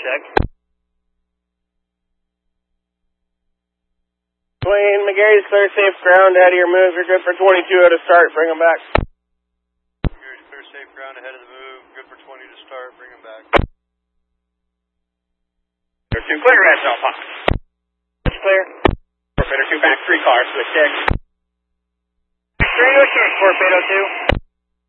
check. Wayne, McGarry's clear, safe ground, ahead of your move. You're good for 22 out of start. Bring them back. McGarry's clear, safe ground, ahead of the move. Good for 20 to start. Bring them back. Torpedo 2, clear, red Alpha. It's clear. Torpedo 2, back 3 cars, switch 6. 3 Torpedo 2.